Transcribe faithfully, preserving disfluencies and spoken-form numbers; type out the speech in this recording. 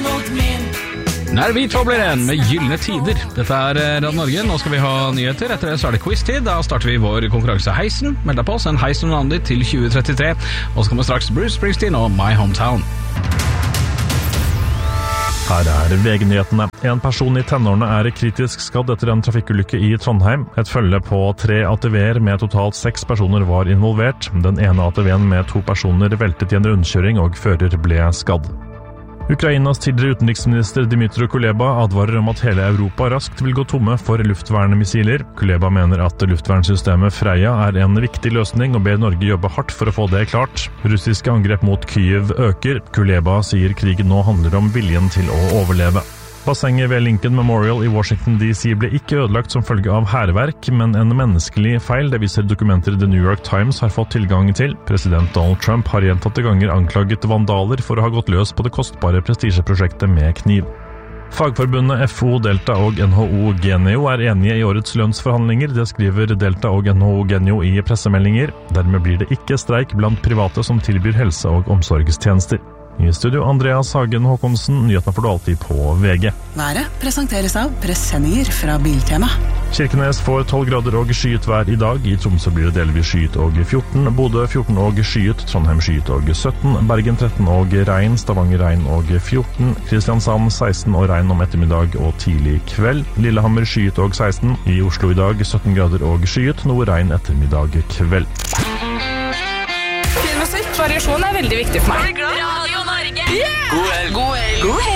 mot min. Nei, vi to blir en med Gyllene Tider. Dette er Radio Norge. Nå skal vi ha nyheter. Etter det så er det quiz-tid. Da starter vi vår konkurranse Heisen. Meld deg på, send Heisen og navnet ditt til tjue trettitre. Og så kommer straks Bruce Springsteen og My Hometown. Her er V G-nyhetene. En person i tenårene er kritisk skadd etter en trafikkulykke i Trondheim. Et følge på tre A T V-er med totalt seks personer var involvert. Den ene A T V-en med to personer veltet i en rundkjøring, og fører ble skadd. Ukrainas tidligere utenriksminister Dmytro Kuleba advarer om at hele Europa raskt vil gå tomme for luftvernmissiler. Kuleba mener at luftvernsystemet Freya er en viktig løsning og ber Norge jobbe hardt for å få det klart. Russiske angrep mot Kyiv øker. Kuleba sier krigen nå handler om viljen til å overleve. Bassenget ved Lincoln Memorial i Washington D C ble ikke ødelagt som følge av hærverk, men en menneskelig feil, det viser dokumenter The New York Times har fått tilgang til. President Donald Trump har gjentatte ganger anklaget vandaler for å ha gått løs på det kostbare prestisjeprosjektet med kniv. Fagforbundet F O, Delta og N H O Genio er enige i årets lønnsforhandlinger, det skriver Delta og N H O Genio i pressemeldinger. Dermed blir det ikke streik blant private som tilbyr helse- og omsorgstjenester. I studio Andreas Hagen Håkonsen, nyhetene får du alltid på V G. Været presenteres av presenninger fra Biltema. Kirkenes får tolv grader og skyet vær i dag. I Tromsø blir det delvis skyet og fjorten. Bodø fjorten og skyet. Trondheim skyet og sytten. Bergen tretten og regn. Stavanger regn og fjorten. Kristiansand seksten og regn om ettermiddag og tidlig kveld. Lillehammer skyet og seksten. I Oslo i dag sytten grader og skyet. Noe regn ettermiddag kveld. Variasjon er veldig viktig for meg. Radio Norge. Yeah! God helg. God helg. God helg.